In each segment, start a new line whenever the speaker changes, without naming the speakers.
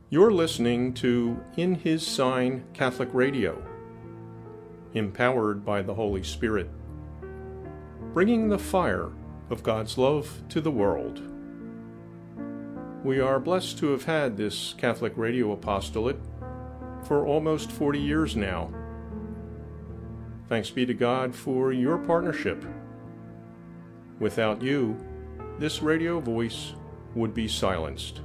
You're listening to In His Sign Catholic Radio, empowered by the Holy Spirit, bringing the fire of God's love to the world. We are blessed to have had this Catholic radio apostolate for almost 40 years now. Thanks be to God for your partnership. Without you, this radio voice would be silenced.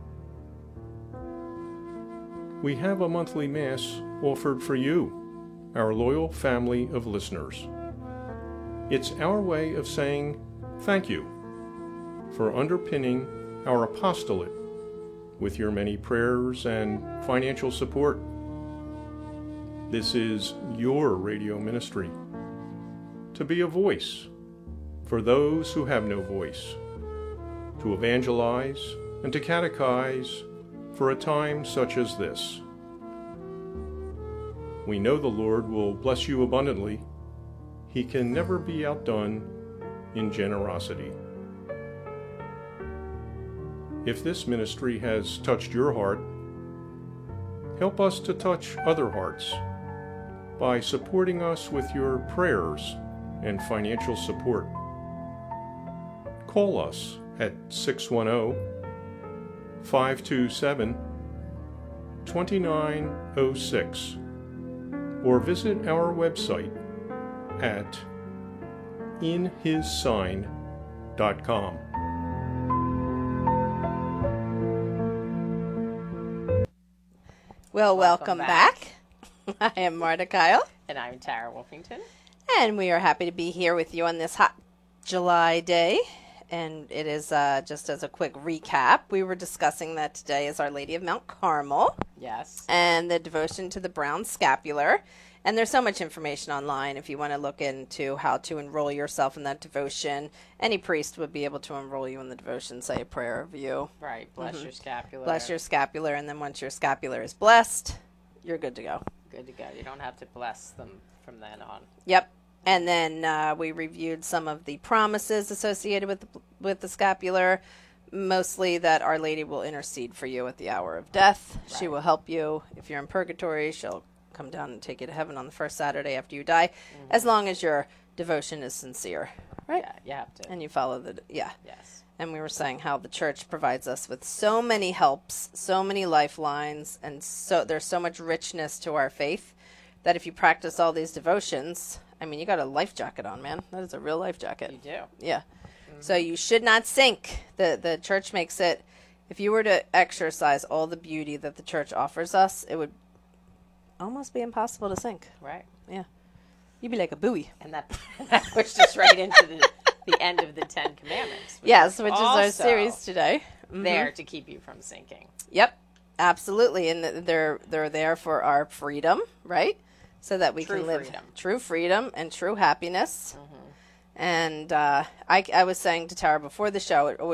We have a monthly Mass offered for you, our loyal family of listeners. It's our way of saying thank you for underpinning our apostolate with your many prayers and financial support. This is your radio ministry, to be a voice for those who have no voice, to evangelize and to catechize for a time such as this. We know the Lord will bless you abundantly. He can never be outdone in generosity. If this ministry has touched your heart, help us to touch other hearts by supporting us with your prayers and financial support. Call us at 610-527-2906 or visit our website at inhissign.com.
Well, welcome back. I am Marta Kyle.
And I'm Tara Wolfington.
And we are happy to be here with you on this hot July day. And it is, just as a quick recap, we were discussing that today is Our Lady of Mount Carmel.
Yes.
And the devotion to the brown scapular. And there's so much information online if you want to look into how to enroll yourself in that devotion. Any priest would be able to enroll you in the devotion, say a prayer of you.
Right. Bless your scapular.
Bless your scapular, and then once your scapular is blessed, you're good to go.
Good to go. You don't have to bless them from then on.
Yep. And then we reviewed some of the promises associated with the scapular, mostly that Our Lady will intercede for you at the hour of death. Right. She will help you. If you're in purgatory, she'll come down and take you to heaven on the first Saturday after you die, as long as your devotion is sincere, right?
Yeah, you have to.
And you follow
Yes.
And we were saying how the church provides us with so many helps, so many lifelines, and so there's so much richness to our faith that if you practice all these devotions, I mean, you got a life jacket on, man. That is a real life jacket.
You do.
Yeah. So you should not sink. The church makes it, if you were to exercise all the beauty that the church offers us, it would almost be impossible to sink.
Right.
Yeah. You'd be like a buoy.
And that pushed us right into the end of the Ten Commandments.
Yes, which is our series today.
There to keep you from sinking.
Yep. Absolutely. And they're there for our freedom, right? So that we can live true freedom and true happiness. And I was saying to Tara before the show, it always